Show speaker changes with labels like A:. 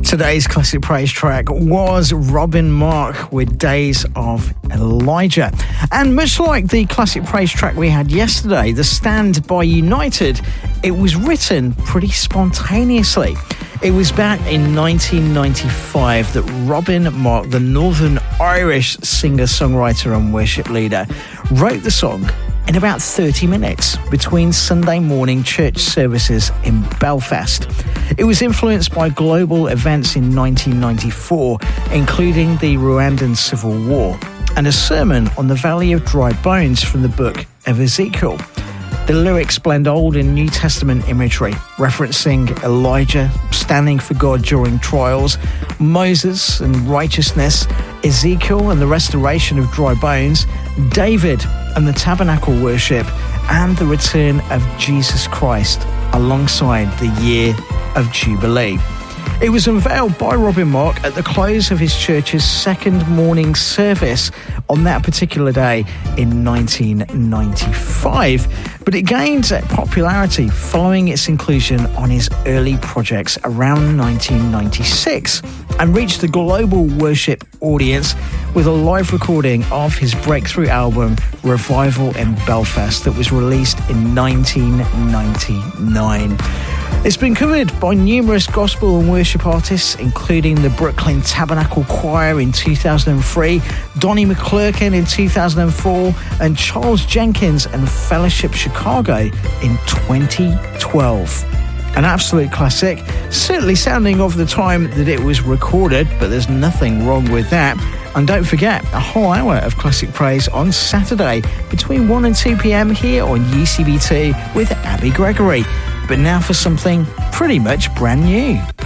A: Today's classic praise track was Robin Mark with Days of Elijah. And much like the classic praise track we had yesterday, The Stand by United, it was written pretty spontaneously. It was back in 1995 that Robin Mark, the Northern Irish singer-songwriter and worship leader, wrote the song in about 30 minutes between Sunday morning church services in Belfast. It was influenced by global events in 1994, including the Rwandan Civil War, and a sermon on the Valley of Dry Bones from the book of Ezekiel. The lyrics blend Old and New Testament imagery, referencing Elijah standing for God during trials, Moses and righteousness, Ezekiel and the restoration of dry bones, David and the tabernacle worship, and the return of Jesus Christ alongside the year of Jubilee. It was unveiled by Robin Mark at the close of his church's second morning service on that particular day in 1995, but it gained popularity following its inclusion on his early projects around 1996 and reached the global worship audience with a live recording of his breakthrough album Revival in Belfast that was released in 1999. It's been covered by numerous gospel and worship artists, including the Brooklyn Tabernacle Choir in 2003, Donnie McClurkin in 2004, and Charles Jenkins and Fellowship Chicago in 2012. An absolute classic, certainly sounding of the time that it was recorded, but there's nothing wrong with that. And don't forget, a whole hour of classic praise on Saturday between 1 and 2 p.m. here on UCB2 with Abby Gregory. But now for something pretty much brand new.